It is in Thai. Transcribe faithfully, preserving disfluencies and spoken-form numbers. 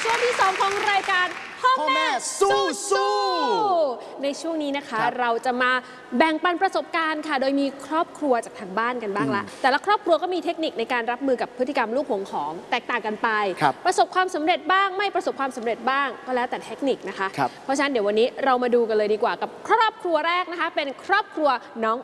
ช่วงที่สองของรายการพ่อแม่สู้สู้ในช่วงนี้นะคะเราจะมาแบ่งปันประสบการณ์ค่ะโดยมีครอบครัวจากทางบ้านกันบ้างละแต่ละครอบครัวก็มีเทคนิคในการรับมือกับพฤติกรรมลูกหวงของแตกต่างกันไปประสบความสำเร็จบ้างไม่ประสบความสำเร็จบ้างก็แล้วแต่เทคนิคนะคะเพราะฉะนั้นเดี๋ยววันนี้เรามาดูกันเลยดีกว่ากับครอบครัวแรกนะคะเป็นครอบครัวน้อง